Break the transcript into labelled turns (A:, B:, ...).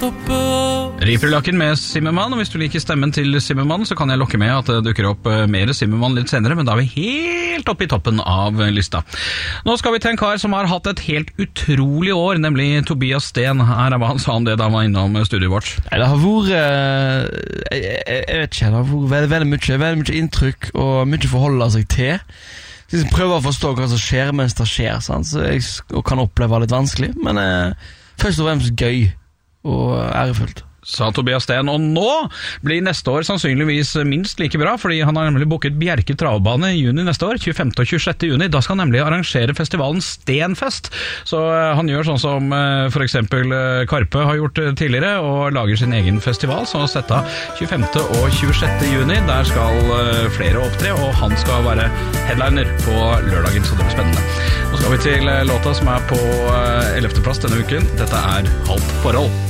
A: Riperlaken med Zimmermann, og hvis du liker stemmen til Zimmermann, så kan jeg lokke med at det dukker opp mer Zimmermann litt senere, men da er vi helt oppe i toppen av lista. Nå skal vi til en kar som har hatt et helt utrolig år, nemlig Tobias Sten. Her er hva han sa om det da han var innom studioet vårt.
B: Det har vært, jeg vet ikke, det har vært veldig mye inntrykk og mye å forholde seg til. Jeg prøver å forstå hva som skjer mens det skjer, sant? Så jeg kan oppleve det litt vanskelig, men først og fremst gøy og ærefullt.
A: Sa Tobias Sten, og nå blir neste år sannsynligvis minst like bra, fordi han har nemlig booket Bjerke travbane i juni neste år, 25. og 26. juni. Da skal han nemlig arrangere festivalen Stenfest. Så han gjør sånn som for eksempel Karpe har gjort tidligere, og lager sin egen festival, så sett av 25. og 26. juni. Der skal flere opptre, og han skal være headliner på lørdagen, så det blir spennende. Nå skal vi til låta som er på 11. plass denne uken. Dette er Halvt forhold.